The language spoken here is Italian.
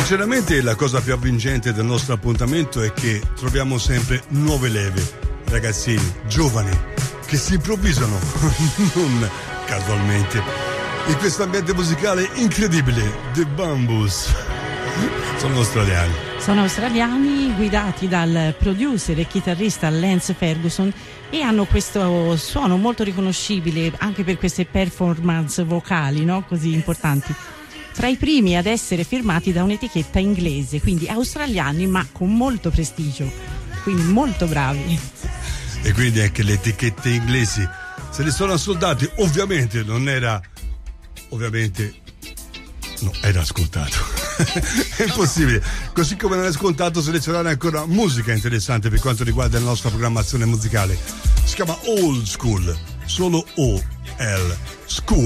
Sinceramente la cosa più avvincente del nostro appuntamento è che troviamo sempre nuove leve, ragazzini, giovani, che si improvvisano, non casualmente, in questo ambiente musicale incredibile, The Bamboos. Sono australiani guidati dal producer e chitarrista Lance Ferguson e hanno questo suono molto riconoscibile anche per queste performance vocali, no? Così importanti. Tra i primi ad essere firmati da un'etichetta inglese, quindi australiani ma con molto prestigio, quindi molto bravi. E quindi anche le etichette inglesi se li sono ascoltati, era ascoltato. È impossibile, così come non è scontato selezionare ancora musica interessante per quanto riguarda la nostra programmazione musicale. Si chiama Old School, solo O-L School.